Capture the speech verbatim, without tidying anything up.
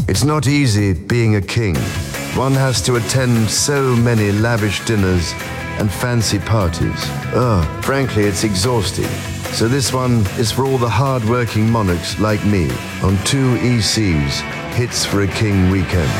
It's not easy being a king. One has to attend so many lavish dinners and fancy parties. Ugh, frankly, it's exhausting. So this one is for all the hard-working monarchs like me on two E Cs, Hits for a King Weekend.